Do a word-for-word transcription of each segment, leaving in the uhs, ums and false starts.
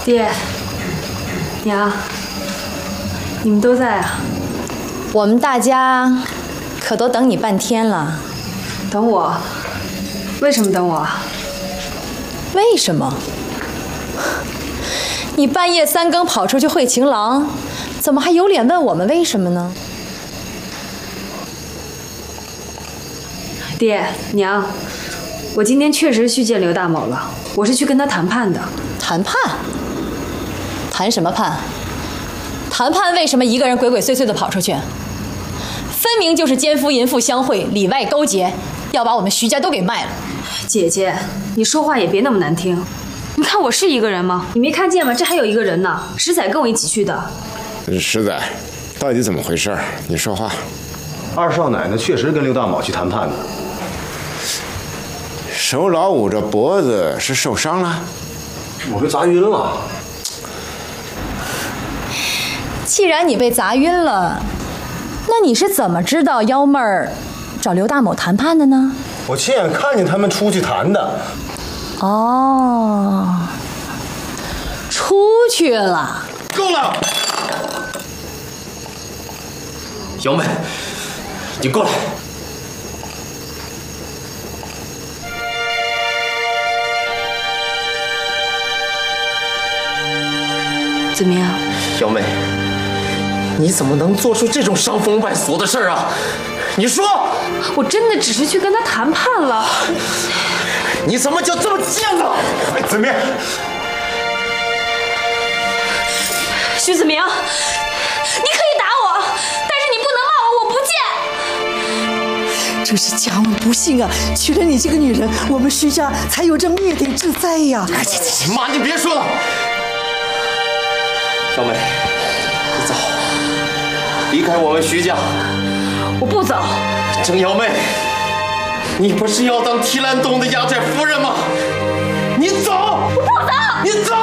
爹，娘，你们都在啊？ 我们大家可都等你半天了。 等我？为什么等我？ 为什么？你半夜三更跑出去会情郎，怎么还有脸问我们为什么呢？ 爹娘，我今天确实去见刘大某了，我是去跟他谈判的。 谈判？谈什么判？谈判为什么一个人鬼鬼祟祟的跑出去？分明就是奸夫淫妇相会，里外勾结，要把我们徐家都给卖了。 姐姐，你说话也别那么难听。你看我是一个人吗？你没看见吗？这还有一个人呢，石仔跟我一起去的。 石仔，到底怎么回事？你说话。 二少奶奶确实跟刘大某去谈判的。 手老捂着脖子是受伤了？ 我被砸晕了。 既然你被砸晕了，那你是怎么知道幺妹儿找刘大某谈判的呢？ 我亲眼看见他们出去谈的。 哦，出去了。 够了！姚妹，你过来。 怎么样？ 姚妹，你怎么能做出这种伤风败俗的事儿啊？你说， 我真的只是去跟他谈判了。 你怎么就这么贱呢？ 子明， 徐子明，你可以打我，但是你不能骂我，我不贱。 真是家门不幸啊！娶了你这个女人，我们徐家才有这灭顶之灾呀！ 哎，妈，你别说了。小美，你走，离开我们徐家。 我不走。 郑瑶妹，你不是要当提篮洞的压寨夫人吗？你走！ 我不走！ 你走！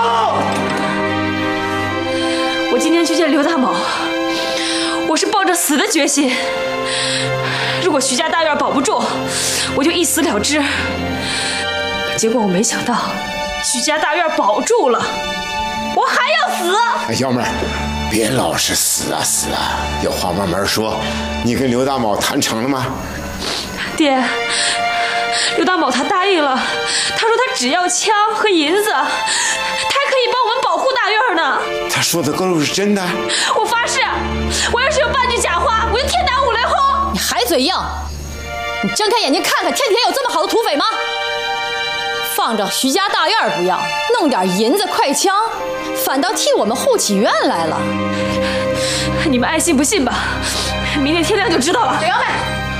我今天去见刘大某，我是抱着死的决心。如果徐家大院保不住，我就一死了之。结果我没想到，徐家大院保住了，我还要死。 哎，幺妹儿，别老是死啊死啊，有话慢慢说。你跟刘大某谈成了吗？ 爹，刘大某他答应了，他说他只要枪和银子，他还可以帮我们保护大院呢。 他说的都是真的？ 我发誓，我要是有半句假话，我就天打五雷轰。 你还嘴硬？你睁开眼睛看看，天底下有这么好的土匪吗？放着徐家大院不要，弄点银子快枪，反倒替我们护起院来了。 你们爱信不信吧，明天天亮就知道了。 小杨妹，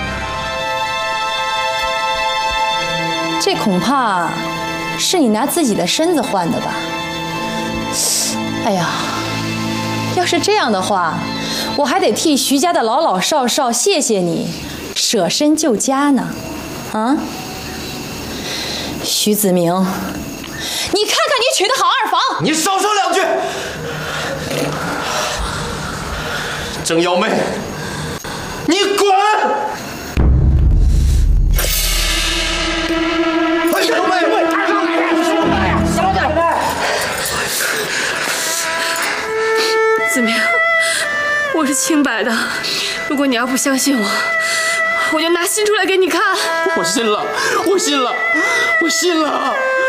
这恐怕是你拿自己的身子换的吧？哎呀，要是这样的话，我还得替徐家的老老少少谢谢你，舍身救家呢。啊，徐子明，你看看你娶的好二房！ 你少说两句。郑瑶妹，你滚！哎，瑶妹，二少奶奶，少奶奶，少奶奶。 子明，我是清白的，如果你要不相信我，我就拿心出来给你看。 我信了，我信了，我信了。